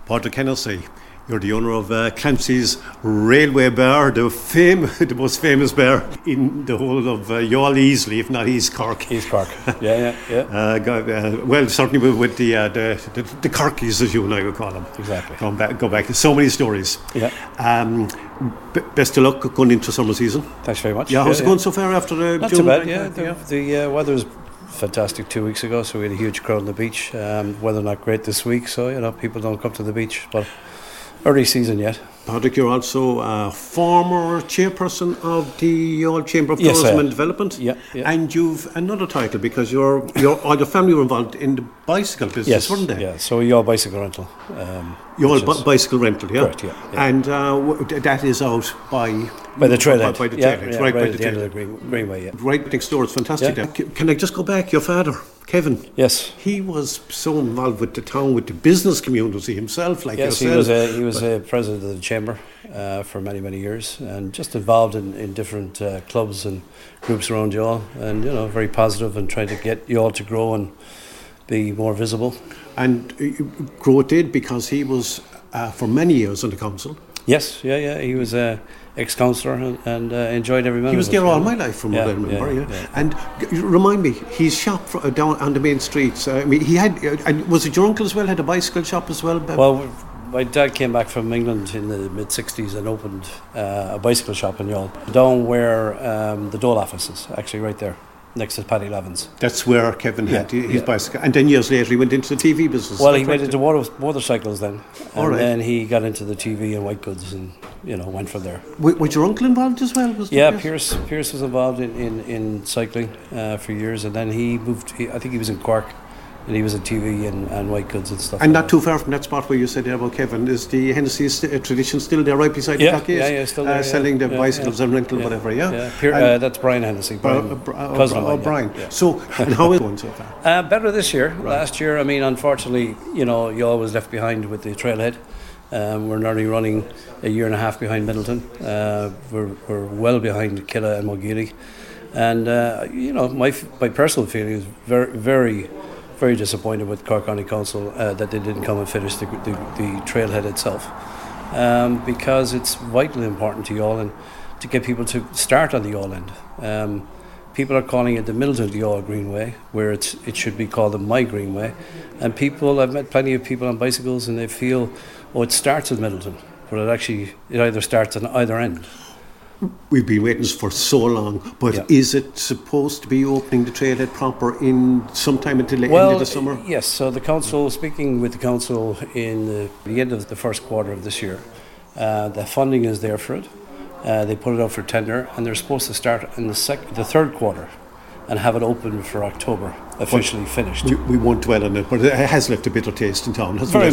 Padraig Hennessy, you're the owner of Clancy's Railway Bar, the most famous bar in the whole of Youghal easily, if not East Cork. East Cork, yeah. Well, certainly with the Corkies, as you and I would call them. Exactly. Go back. So many stories. Yeah. Best of luck going into summer season. Thanks very much. Yeah, how's it going so far after the Not June? too bad, yeah. The weather was fantastic 2 weeks ago, so we had a huge crowd on the beach. Weather not great this week, so people don't come to the beach, but early season yet. Padraig, you're also a former chairperson of the Youghal Chamber of Tourism and Development. Yeah. And you've another title because your family were involved in the bicycle business, weren't they? Yeah, so Youghal Bicycle Rental. Bicycle rental, yeah? Correct, yeah. And that is out by the trailhead. By the trailhead, right by at the end of the Greenway, yeah. Right next door, it's fantastic. Yeah. Can I just go back? Your father, Kevin. Yes. He was so involved with the town, with the business community himself, like yes, yourself. he was a president of the chamber for many years, and just involved in different clubs and groups around Youghal, and very positive and trying to get Youghal to grow and be more visible. And grow it did because he was for many years on the council. Yes, yeah. He was ex-councillor and enjoyed every minute. He was there all my life, from what I remember. Yeah. And remind me, his shop down on the main streets. He had. And was it your uncle as well? Had a bicycle shop as well? Well, my dad came back from England in the mid '60s and opened a bicycle shop in Youghal, down where the Dole office is, actually right there, next to Paddy Levin's. That's where Kevin had his bicycle. And then years later he went into the TV business. Well, he went into motorcycles then. And right. then he got into the TV and white goods and, went from there. Was your uncle involved as well? Pierce was involved in cycling for years, and then he moved, I think he was in Cork, and he was in TV and white goods and stuff. And not too far from that spot where you said there about Kevin, is the Hennessy's tradition still there right beside the Clockies? Yeah, still there. Selling the bicycles and rental, whatever, that's Brian Hennessy, cousin of mine. Brian. Yeah. So, and how is it going so far? Better this year. Right. Last year, unfortunately, Youghal was left behind with the trailhead. We're nearly running a year and a half behind Middleton. We're well behind Killa and Mulgeely. And, my personal feeling is very disappointed with Cork County Council that they didn't come and finish the trailhead itself, because it's vitally important to Youghal and to get people to start on the Youghal end. People are calling it the Middleton to Youghal Greenway, where it should be called the My Greenway, and I've met plenty of people on bicycles and they feel, it starts at Middleton, but it either starts on either end. We've been waiting for so long, but is it supposed to be opening the trailhead proper in sometime until the end of the summer? Yes, so the council, speaking with the council in the end of the first quarter of this year, the funding is there for it. They put it out for tender, and they're supposed to start in the third quarter and have it open for October, officially finished. We won't dwell on it, but it has left a bitter taste in town, hasn't it?